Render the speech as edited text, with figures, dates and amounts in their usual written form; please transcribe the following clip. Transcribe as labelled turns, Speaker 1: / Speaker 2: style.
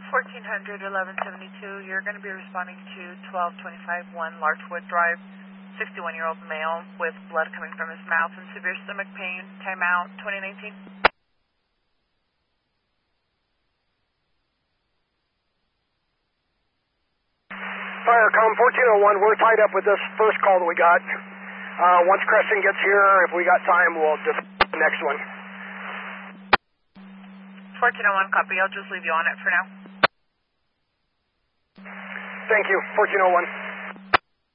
Speaker 1: 1400, 1172. You're going to be responding to 12251 Larchwood Drive. 61-year-old male with blood coming from his mouth and severe stomach pain. Timeout 2019.
Speaker 2: Firecom 1401, we're tied up with this first call that we got. Once Crescent gets here, if we got time, we'll just the next one.
Speaker 1: 1401, copy. I'll just leave you on it for now.
Speaker 2: Thank you, 1401.